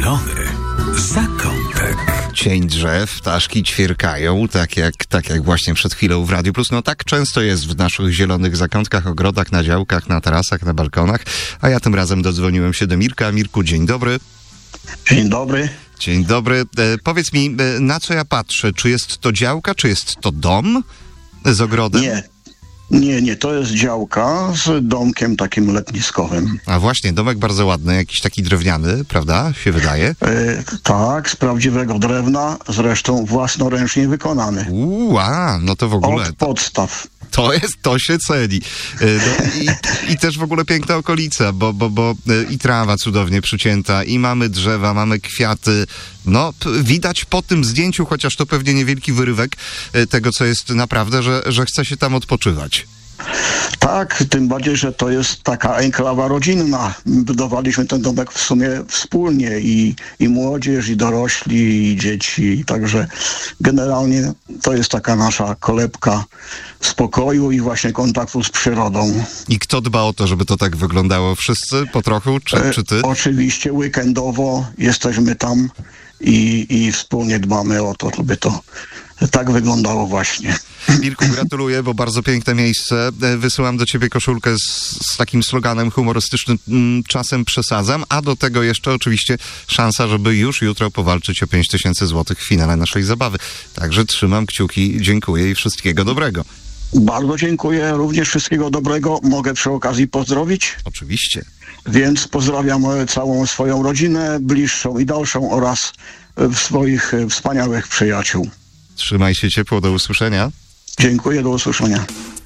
zielony zakątek. Cień drzew, ptaszki ćwierkają, tak jak właśnie przed chwilą w Radiu Plus. No tak często jest w naszych zielonych zakątkach, ogrodach, na działkach, na tarasach, na balkonach. A ja tym razem dodzwoniłem się do Mirka. Mirku, dzień dobry. Dzień dobry. Dzień dobry. Powiedz mi, na co ja patrzę? Czy jest to działka, czy jest to dom z ogrodem? Nie, to jest działka z domkiem takim letniskowym. A właśnie, domek bardzo ładny, jakiś taki drewniany, prawda? Się wydaje. Tak, z prawdziwego drewna, zresztą własnoręcznie wykonany. No to w ogóle... Od podstaw. To się ceni. I też w ogóle piękna okolica, bo i trawa cudownie przycięta, i mamy drzewa, mamy kwiaty. No, widać po tym zdjęciu, chociaż to pewnie niewielki wyrywek tego, co jest naprawdę, że chce się tam odpoczywać. Tak, tym bardziej, że to jest taka enklawa rodzinna. Budowaliśmy ten domek w sumie wspólnie i młodzież, i dorośli, i dzieci. Także generalnie to jest taka nasza kolebka spokoju i właśnie kontaktu z przyrodą. I kto dba o to, żeby to tak wyglądało? Wszyscy po trochu, czy ty? Oczywiście weekendowo jesteśmy tam i wspólnie dbamy o to, żeby to tak wyglądało właśnie. Mirku, gratuluję, bo bardzo piękne miejsce. Wysyłam do ciebie koszulkę z takim sloganem humorystycznym "Czasem przesadzam", a do tego jeszcze oczywiście szansa, żeby już jutro powalczyć o 5000 zł w finale naszej zabawy. Także trzymam kciuki, dziękuję i wszystkiego dobrego. Bardzo dziękuję, również wszystkiego dobrego. Mogę przy okazji pozdrowić? Oczywiście. Więc pozdrawiam całą swoją rodzinę, bliższą i dalszą oraz swoich wspaniałych przyjaciół. Trzymaj się ciepło, do usłyszenia. Dziękuję, do usłyszenia.